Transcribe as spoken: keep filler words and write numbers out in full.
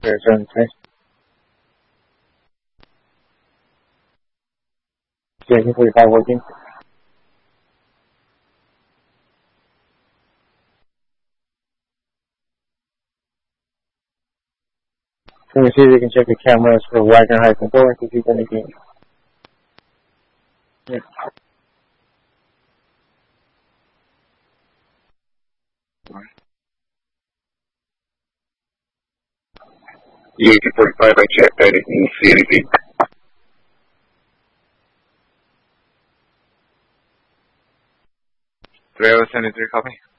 Zero seven three. Station forty-five working. Can we see if you can check the cameras for Wagner Heights and Thor to see if anything? Yeah. E eight forty-five, I checked, I didn't see anything. three oh seven three, copy.